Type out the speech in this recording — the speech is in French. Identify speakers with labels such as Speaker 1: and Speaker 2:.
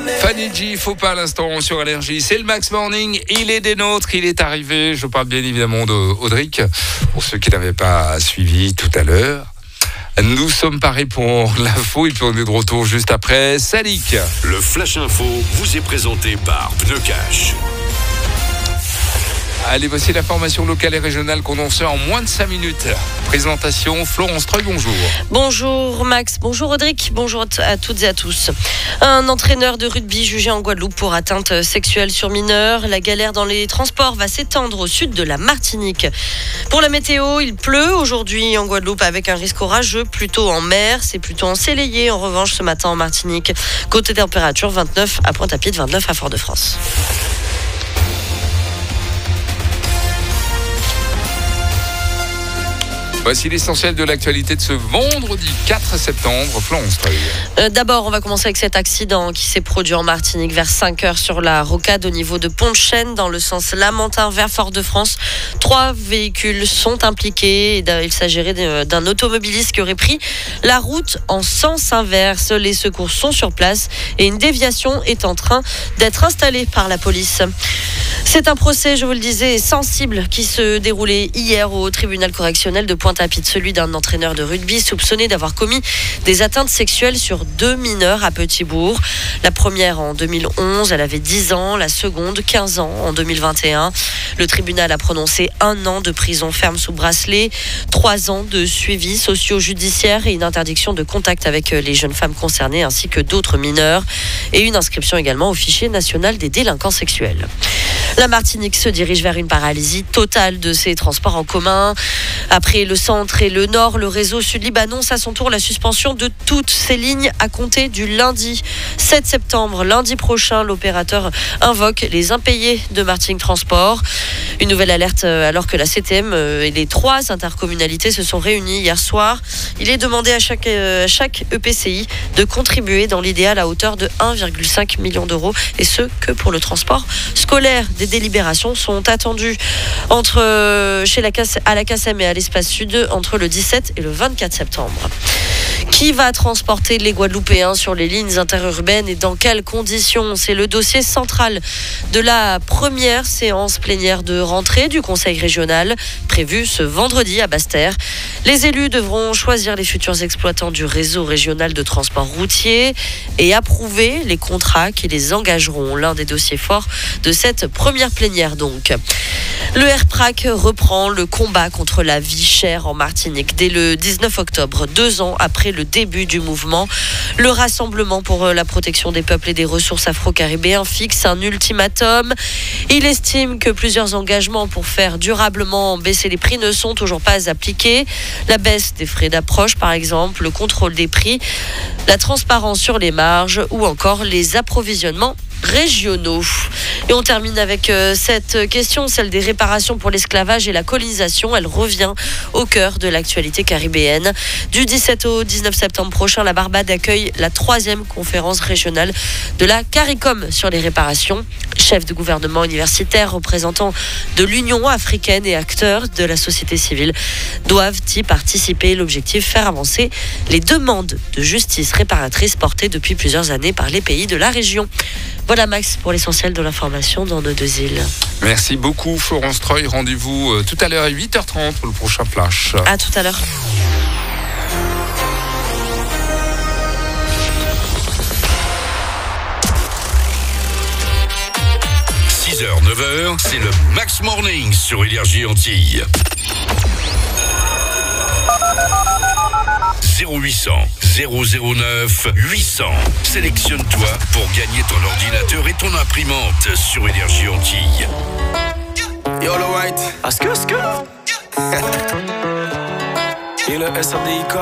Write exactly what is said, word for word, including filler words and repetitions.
Speaker 1: Fanny G, faut pas à l'instant sur Énergie. C'est le Max Morning, il est des nôtres, il est arrivé. Je parle bien évidemment d'Audric, pour ceux qui n'avaient pas suivi tout à l'heure. Nous sommes parés pour l'info et puis on est de retour juste après. Salik.
Speaker 2: Le Flash Info vous est présenté par Pneu Cash.
Speaker 1: Allez, voici l'information locale et régionale condensée en moins de cinq minutes. Présentation, Florence Treuil, bonjour.
Speaker 3: Bonjour Max, bonjour Audric, bonjour à toutes et à tous. Un entraîneur de rugby jugé en Guadeloupe pour atteinte sexuelle sur mineurs. La galère dans les transports va s'étendre au sud de la Martinique. Pour la météo, il pleut aujourd'hui en Guadeloupe avec un risque orageux plutôt en mer. C'est plutôt ensoleillé en revanche ce matin en Martinique. Côté température, vingt-neuf à Pointe-à-Pitre, vingt-neuf à Fort-de-France.
Speaker 1: Voici l'essentiel de l'actualité de ce vendredi quatre septembre. Florence Treuil.
Speaker 3: Euh, D'abord, on va commencer avec cet accident qui s'est produit en Martinique vers cinq heures sur la rocade au niveau de Pont-de-Chêne dans le sens Lamentin vers Fort-de-France. Trois véhicules sont impliqués. Il s'agirait d'un automobiliste qui aurait pris la route en sens inverse. Les secours sont sur place et une déviation est en train d'être installée par la police. C'est un procès, je vous le disais, sensible qui se déroulait hier au tribunal correctionnel de Pointe-à-Pitre, celui d'un entraîneur de rugby soupçonné d'avoir commis des atteintes sexuelles sur deux mineurs à Petit-Bourg. La première en deux mille onze, elle avait dix ans, la seconde quinze ans en deux mille vingt et un. Le tribunal a prononcé un an de prison ferme sous bracelet, trois ans de suivi socio-judiciaire et une interdiction de contact avec les jeunes femmes concernées ainsi que d'autres mineurs et une inscription également au fichier national des délinquants sexuels. La Martinique se dirige vers une paralysie totale de ses transports en commun. Après le centre et le nord, le réseau Sud-Lib annonce à son tour la suspension de toutes ces lignes à compter du lundi sept septembre. Lundi prochain, l'opérateur invoque les impayés de Martinique Transport. Une nouvelle alerte alors que la C T M et les trois intercommunalités se sont réunies hier soir. Il est demandé à chaque, à chaque E P C I de contribuer dans l'idéal à hauteur de un virgule cinq million d'euros et ce que pour le transport scolaire. Des délibérations sont attendues entre, chez la, à la C A S M et à l'Espace Sud entre le dix-sept et le vingt-quatre septembre. Qui va transporter les Guadeloupéens sur les lignes interurbaines et dans quelles conditions? C'est le dossier central de la première séance plénière de rentrée du Conseil régional prévue ce vendredi à Basse-Terre. Les élus devront choisir les futurs exploitants du réseau régional de transport routier et approuver les contrats qui les engageront. L'un des dossiers forts de cette première plénière donc. Le R P R A C reprend le combat contre la vie chère en Martinique dès le dix-neuf octobre, deux ans après le début du mouvement. Le Rassemblement pour la protection des peuples et des ressources afro-caribéens fixe un ultimatum. Il estime que plusieurs engagements pour faire durablement baisser les prix ne sont toujours pas appliqués. La baisse des frais d'approche, par exemple, le contrôle des prix, la transparence sur les marges ou encore les approvisionnements régionaux. Et on termine avec euh, cette question, celle des réparations pour l'esclavage et la colonisation. Elle revient au cœur de l'actualité caribéenne. Du dix-sept au dix-neuf septembre prochain, la Barbade accueille la troisième conférence régionale de la CARICOM sur les réparations. Chefs de gouvernement universitaires, représentants de l'Union africaine et acteurs de la société civile doivent y participer. L'objectif, faire avancer les demandes de justice réparatrice portées depuis plusieurs années par les pays de la région. Voilà Max pour l'essentiel de l'information dans nos deux îles.
Speaker 1: Merci beaucoup Florence Treuil. Rendez-vous euh, tout à l'heure à huit heures trente pour le prochain flash.
Speaker 3: À tout à l'heure.
Speaker 2: six heures neuf heures, c'est le Max Morning sur Énergie Antilles. zéro huit cents, zéro zéro neuf, huit cents. Sélectionne-toi pour gagner ton ordinateur et ton imprimante sur Énergie Antilles.
Speaker 4: Yo, le white. Est-ce que, est-ce que? Et le S R D I